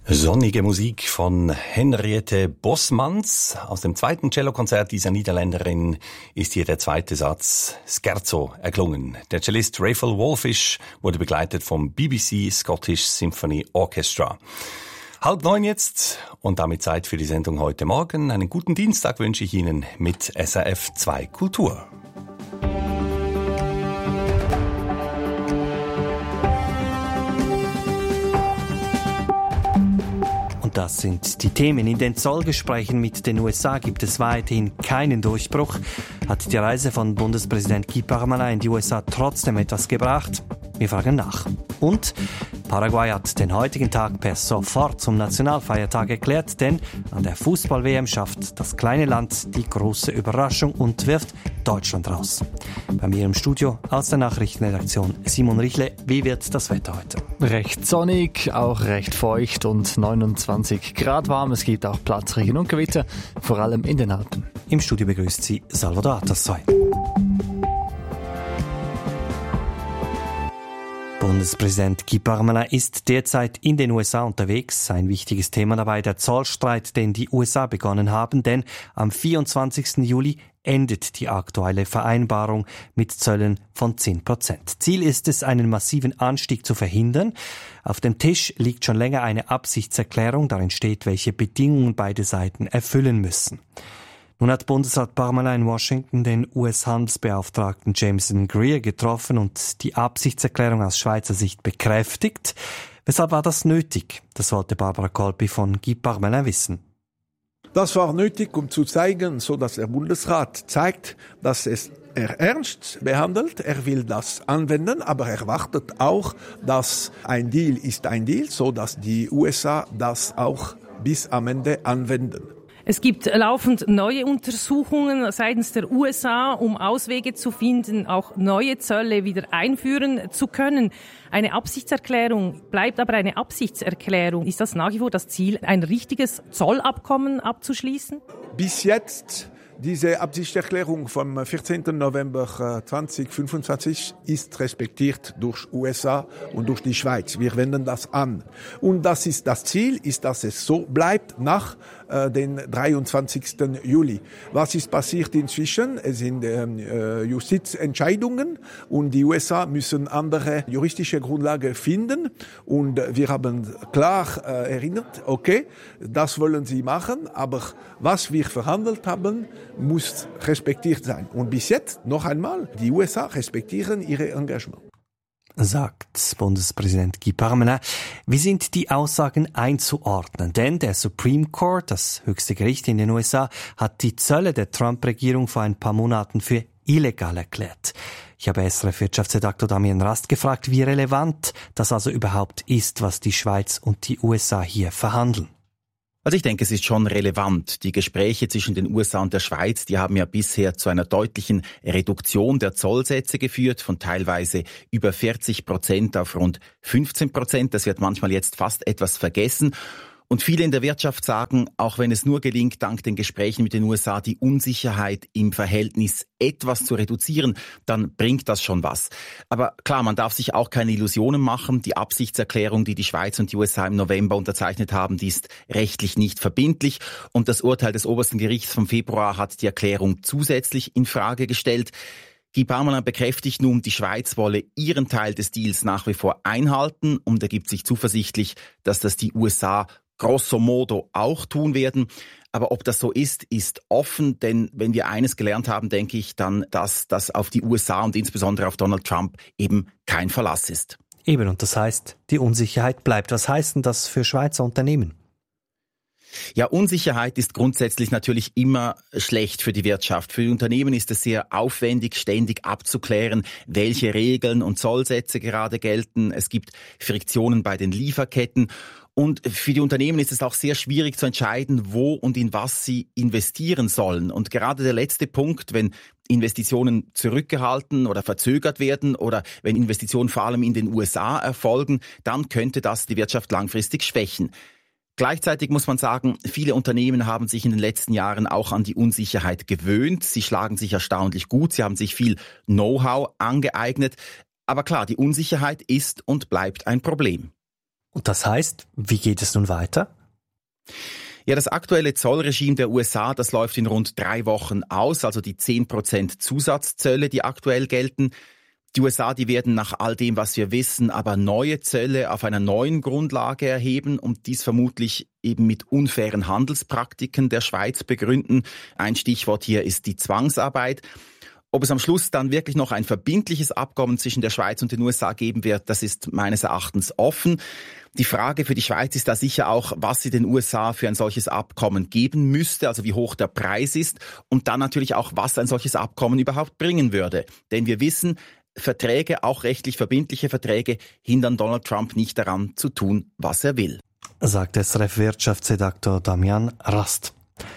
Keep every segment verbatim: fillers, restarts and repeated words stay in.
Sonnige Musik von Henriette Bosmans. Aus dem zweiten Cellokonzert dieser Niederländerin ist hier der zweite Satz Scherzo erklungen. Der Cellist Raphael Wolfish wurde begleitet vom B B C Scottish Symphony Orchestra. Halb neun jetzt und damit Zeit für die Sendung heute Morgen. Einen guten Dienstag wünsche ich Ihnen mit S R F zwei Kultur. Das sind die Themen. In den Zollgesprächen mit den U S A gibt es weiterhin keinen Durchbruch. Hat die Reise von Bundespräsident Guy Parmelin in die U S A trotzdem etwas gebracht? Wir fragen nach. Und Paraguay hat den heutigen Tag per sofort zum Nationalfeiertag erklärt, denn an der Fußball-W M schafft das kleine Land die große Überraschung und wirft Deutschland raus. Bei mir im Studio aus der Nachrichtenredaktion Simon Richle. Wie wird das Wetter heute? Recht sonnig, auch recht feucht und neunundzwanzig Grad warm. Es gibt auch Platzregen und Gewitter, vor allem in den Alpen. Im Studio begrüßt Sie Salvador Atassoy. Bundespräsident Guy Parmelin ist derzeit in den U S A unterwegs. Ein wichtiges Thema dabei der Zollstreit, den die U S A begonnen haben, denn am vierundzwanzigsten Juli endet die aktuelle Vereinbarung mit Zöllen von zehn Prozent. Ziel ist es, einen massiven Anstieg zu verhindern. Auf dem Tisch liegt schon länger eine Absichtserklärung, darin steht, welche Bedingungen beide Seiten erfüllen müssen. Nun hat Bundesrat Parmelin in Washington den U S-Handelsbeauftragten Jameson Greer getroffen und die Absichtserklärung aus Schweizer Sicht bekräftigt. Weshalb war das nötig? Das wollte Barbara Kolpi von Guy Parmelin wissen. Das war nötig, um zu zeigen, so dass der Bundesrat zeigt, dass es er ernst behandelt, er will das anwenden, aber er wartet auch, dass ein Deal ist ein Deal, so dass die U S A das auch bis am Ende anwenden. Es gibt laufend neue Untersuchungen seitens der U S A, um Auswege zu finden, auch neue Zölle wieder einführen zu können. Eine Absichtserklärung bleibt aber eine Absichtserklärung. Ist das nach wie vor das Ziel, ein richtiges Zollabkommen abzuschließen? Bis jetzt, diese Absichtserklärung vom vierzehnten November zweitausendfünfundzwanzig ist respektiert durch U S A und durch die Schweiz. Wir wenden das an. Und das ist das Ziel, ist, dass es so bleibt nach äh, den dreiundzwanzigsten Juli. Was ist passiert inzwischen? Es sind äh, Justizentscheidungen und die U S A müssen andere juristische Grundlagen finden. Und wir haben klar äh, erinnert, okay, das wollen sie machen, aber was wir verhandelt haben, muss respektiert sein. Und bis jetzt, noch einmal, die U S A respektieren ihre Engagement. Sagt Bundespräsident Guy Parmelin. Wie sind die Aussagen einzuordnen? Denn der Supreme Court, das höchste Gericht in den U S A, hat die Zölle der Trump-Regierung vor ein paar Monaten für illegal erklärt. Ich habe S R F-Wirtschaftsredaktor Damian Rast gefragt, wie relevant das also überhaupt ist, was die Schweiz und die U S A hier verhandeln. Also ich denke, es ist schon relevant. Die Gespräche zwischen den U S A und der Schweiz, die haben ja bisher zu einer deutlichen Reduktion der Zollsätze geführt, von teilweise über vierzig Prozent auf rund fünfzehn Prozent. Das wird manchmal jetzt fast etwas vergessen. Und viele in der Wirtschaft sagen, auch wenn es nur gelingt, dank den Gesprächen mit den U S A die Unsicherheit im Verhältnis etwas zu reduzieren, dann bringt das schon was. Aber klar, man darf sich auch keine Illusionen machen. Die Absichtserklärung, die die Schweiz und die U S A im November unterzeichnet haben, die ist rechtlich nicht verbindlich. Und das Urteil des obersten Gerichts vom Februar hat die Erklärung zusätzlich in Frage gestellt. Guy Parmelin bekräftigt nun, die Schweiz wolle ihren Teil des Deals nach wie vor einhalten und er gibt sich zuversichtlich, dass das die U S A grosso modo auch tun werden. Aber ob das so ist, ist offen, denn wenn wir eines gelernt haben, denke ich dann, dass das auf die U S A und insbesondere auf Donald Trump eben kein Verlass ist. Eben, und das heißt, die Unsicherheit bleibt. Was heißt denn das für Schweizer Unternehmen? Ja, Unsicherheit ist grundsätzlich natürlich immer schlecht für die Wirtschaft. Für die Unternehmen ist es sehr aufwendig, ständig abzuklären, welche Regeln und Zollsätze gerade gelten. Es gibt Friktionen bei den Lieferketten. Und für die Unternehmen ist es auch sehr schwierig zu entscheiden, wo und in was sie investieren sollen. Und gerade der letzte Punkt, wenn Investitionen zurückgehalten oder verzögert werden oder wenn Investitionen vor allem in den U S A erfolgen, dann könnte das die Wirtschaft langfristig schwächen. Gleichzeitig muss man sagen, viele Unternehmen haben sich in den letzten Jahren auch an die Unsicherheit gewöhnt. Sie schlagen sich erstaunlich gut, sie haben sich viel Know-how angeeignet. Aber klar, die Unsicherheit ist und bleibt ein Problem. Und das heißt, wie geht es nun weiter? Ja, das aktuelle Zollregime der U S A, das läuft in rund drei Wochen aus, also die zehn Prozent Zusatzzölle, die aktuell gelten. Die U S A, die werden nach all dem, was wir wissen, aber neue Zölle auf einer neuen Grundlage erheben und dies vermutlich eben mit unfairen Handelspraktiken der Schweiz begründen. Ein Stichwort hier ist die Zwangsarbeit. Ob es am Schluss dann wirklich noch ein verbindliches Abkommen zwischen der Schweiz und den U S A geben wird, das ist meines Erachtens offen. Die Frage für die Schweiz ist da sicher auch, was sie den U S A für ein solches Abkommen geben müsste, also wie hoch der Preis ist und dann natürlich auch, was ein solches Abkommen überhaupt bringen würde. Denn wir wissen, Verträge, auch rechtlich verbindliche Verträge, hindern Donald Trump nicht daran zu tun, was er will. Sagt S R F-Wirtschaftsredaktor Damian Rast.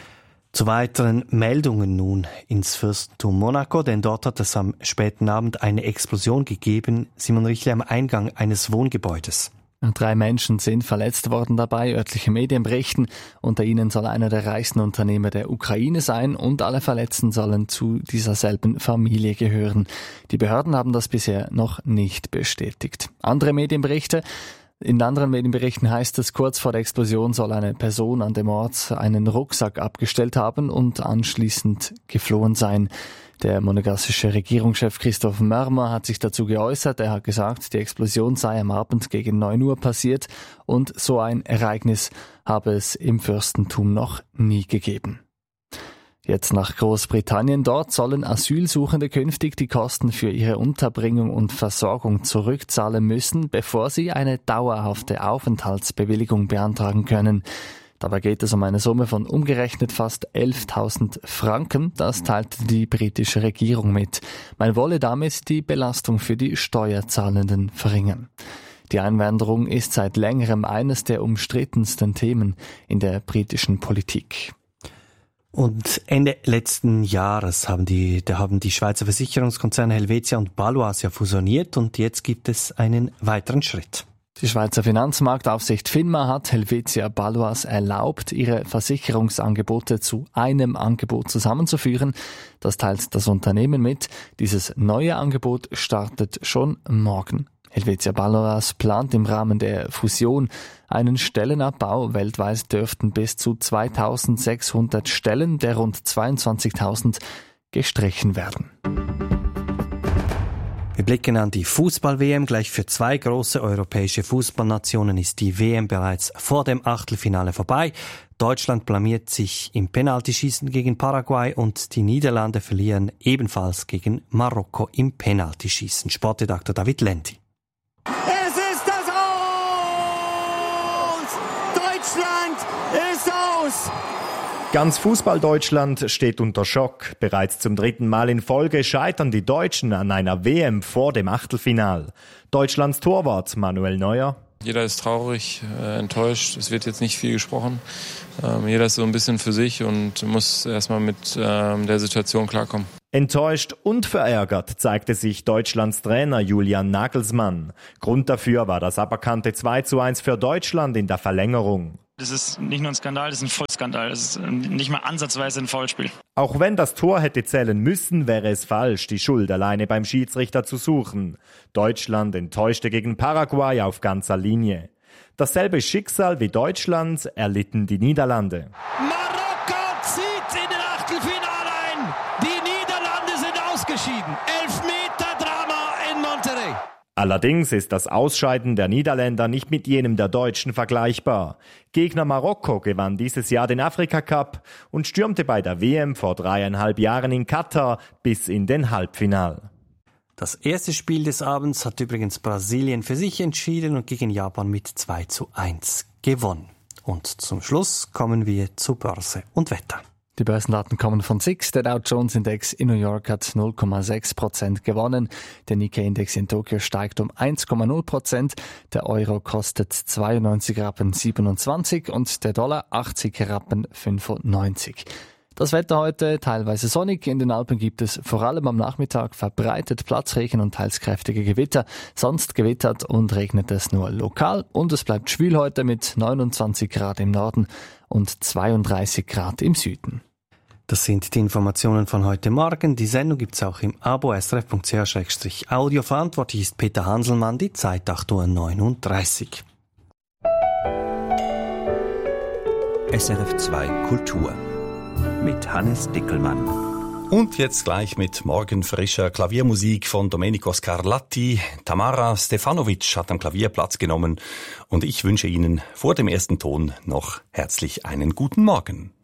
Zu weiteren Meldungen nun ins Fürstentum Monaco, denn dort hat es am späten Abend eine Explosion gegeben, Simon Richle, am Eingang eines Wohngebäudes. Drei Menschen sind verletzt worden dabei, örtliche Medien berichten. Unter ihnen soll einer der reichsten Unternehmer der Ukraine sein und alle Verletzten sollen zu dieser selben Familie gehören. Die Behörden haben das bisher noch nicht bestätigt. Andere Medienberichte In anderen Medienberichten heißt es, kurz vor der Explosion soll eine Person an dem Ort einen Rucksack abgestellt haben und anschließend geflohen sein. Der monegassische Regierungschef Christoph Mörmer hat sich dazu geäußert. Er hat gesagt, die Explosion sei am Abend gegen neun Uhr passiert und so ein Ereignis habe es im Fürstentum noch nie gegeben. Jetzt nach Großbritannien. Dort sollen Asylsuchende künftig die Kosten für ihre Unterbringung und Versorgung zurückzahlen müssen, bevor sie eine dauerhafte Aufenthaltsbewilligung beantragen können. Dabei geht es um eine Summe von umgerechnet fast elftausend Franken. Das teilte die britische Regierung mit. Man wolle damit die Belastung für die Steuerzahlenden verringern. Die Einwanderung ist seit längerem eines der umstrittensten Themen in der britischen Politik. Und Ende letzten Jahres haben die, da haben die Schweizer Versicherungskonzerne Helvetia und Baloise ja fusioniert und jetzt gibt es einen weiteren Schritt. Die Schweizer Finanzmarktaufsicht FINMA hat Helvetia Baloise erlaubt, ihre Versicherungsangebote zu einem Angebot zusammenzuführen. Das teilt das Unternehmen mit. Dieses neue Angebot startet schon morgen. Helvetia Baloise plant im Rahmen der Fusion einen Stellenabbau. Weltweit dürften bis zu zweitausendsechshundert Stellen der rund zweiundzwanzigtausend gestrichen werden. Wir blicken an die Fußball-W M. Gleich für zwei große europäische Fußballnationen ist die W M bereits vor dem Achtelfinale vorbei. Deutschland blamiert sich im Penaltyschießen gegen Paraguay und die Niederlande verlieren ebenfalls gegen Marokko im Penaltyschießen. Sportredakteur David Lenti. Es ist das Aus! Deutschland ist aus! Ganz Fußball-Deutschland steht unter Schock. Bereits zum dritten Mal in Folge scheitern die Deutschen an einer W M vor dem Achtelfinal. Deutschlands Torwart Manuel Neuer. Jeder ist traurig, äh, enttäuscht. Es wird jetzt nicht viel gesprochen. Ähm, jeder ist so ein bisschen für sich und muss erstmal mit ähm, der Situation klarkommen. Enttäuscht und verärgert zeigte sich Deutschlands Trainer Julian Nagelsmann. Grund dafür war das aberkannte zwei zu eins für Deutschland in der Verlängerung. Das ist nicht nur ein Skandal, das ist ein Vollskandal. Das ist nicht mal ansatzweise ein Foulspiel. Auch wenn das Tor hätte zählen müssen, wäre es falsch, die Schuld alleine beim Schiedsrichter zu suchen. Deutschland enttäuschte gegen Paraguay auf ganzer Linie. Dasselbe Schicksal wie Deutschland erlitten die Niederlande. Marokko zieht in den Achtelfinale ein. Die Niederlande sind ausgeschieden. Elfmeter-Drama in Monterrey. Allerdings ist das Ausscheiden der Niederländer nicht mit jenem der Deutschen vergleichbar. Gegner Marokko gewann dieses Jahr den Afrika-Cup und stürmte bei der W M vor dreieinhalb Jahren in Katar bis in den Halbfinal. Das erste Spiel des Abends hat übrigens Brasilien für sich entschieden und gegen Japan mit zwei zu eins gewonnen. Und zum Schluss kommen wir zu Börse und Wetter. Die Börsendaten kommen von S I X. Der Dow Jones Index in New York hat null Komma sechs Prozent gewonnen. Der Nikkei Index in Tokio steigt um eins Komma null Prozent. Der Euro kostet zweiundneunzig Rappen siebenundzwanzig und der Dollar achtzig Rappen fünfundneunzig. Das Wetter heute teilweise sonnig. In den Alpen gibt es vor allem am Nachmittag verbreitet Platzregen und teils kräftige Gewitter. Sonst gewittert und regnet es nur lokal. Und es bleibt schwül heute mit neunundzwanzig Grad im Norden und zweiunddreißig Grad im Süden. Das sind die Informationen von heute Morgen. Die Sendung gibt's auch im Abo S R F Punkt C H Audio. Verantwortlich ist Peter Hanselmann. Die Zeit acht Uhr neununddreißig. S R F zwei Kultur mit Hannes Dickelmann. Und jetzt gleich mit morgenfrischer Klaviermusik von Domenico Scarlatti. Tamara Stefanovic hat am Klavier Platz genommen und ich wünsche Ihnen vor dem ersten Ton noch herzlich einen guten Morgen.